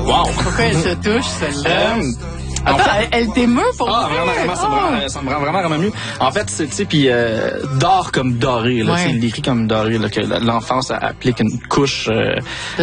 Wow! Pourquoi elle te touche, celle-là? En Attends, fait, elle t'émeut pour vraiment, ça me rend vraiment mieux. En fait, c'est, tu sais, puis d'or comme doré, là, Ouais. tu sais, il écrit comme doré, là, que l'enfance applique une couche